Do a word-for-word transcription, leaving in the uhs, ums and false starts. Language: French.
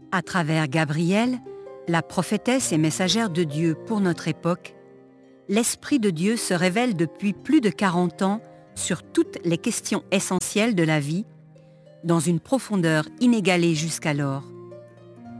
À travers Gabrielle, la prophétesse et messagère de Dieu pour notre époque, l'Esprit de Dieu se révèle depuis plus de quarante ans sur toutes les questions essentielles de la vie, dans une profondeur inégalée jusqu'alors.